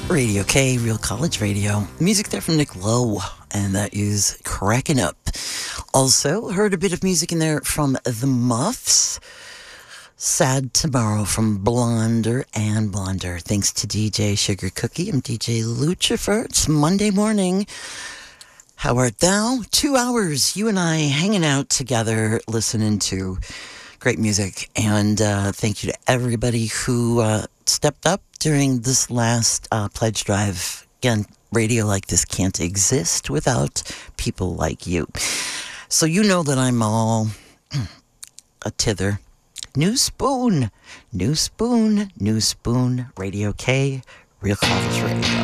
Radio K, Real College Radio. Music there from Nick Lowe, and that is Cracking Up. Also, heard a bit of music in there from The Muffs. Sad Tomorrow from Blonder and Blonder. Thanks to DJ Sugar Cookie. I'm DJ Lucifer. It's Monday morning. How art thou? 2 hours, you and I hanging out together, listening to great music. And thank you to everybody who stepped up during this last pledge drive. Again, radio like this can't exist without people like you. So you know that I'm all a tither. New spoon, new spoon, new spoon, Radio K, Real College Radio.